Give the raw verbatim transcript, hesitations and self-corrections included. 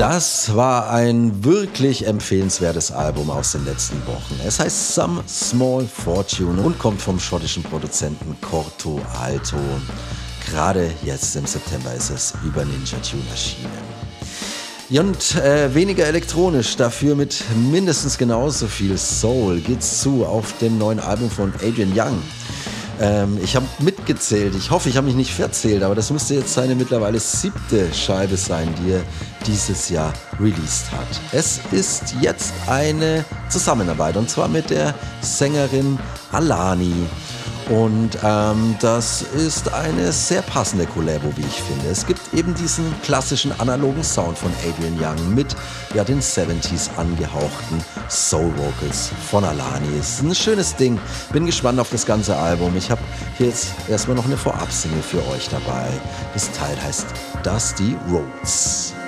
Das war ein wirklich empfehlenswertes Album aus den letzten Wochen. Es heißt Some Small Fortune und kommt vom schottischen Produzenten Corto Alto. Gerade jetzt im September ist es über Ninja Tune erschienen. Ja, und äh, weniger elektronisch, dafür mit mindestens genauso viel Soul geht's zu auf dem neuen Album von Adrian Younge. Ähm, ich habe mitgezählt, ich hoffe, ich habe mich nicht verzählt, aber das müsste jetzt seine mittlerweile siebte Scheibe sein, die er dieses Jahr released hat. Es ist jetzt eine Zusammenarbeit und zwar mit der Sängerin Alani. Und ähm, das ist eine sehr passende Collabo, wie ich finde. Es gibt eben diesen klassischen analogen Sound von Adrian Younge mit ja, den siebziger angehauchten Soul Vocals von Alani. Es ist ein schönes Ding. Bin gespannt auf das ganze Album. Ich habe hier jetzt erstmal noch eine Vorab-Single für euch dabei. Das Teil heißt Dusty Roads.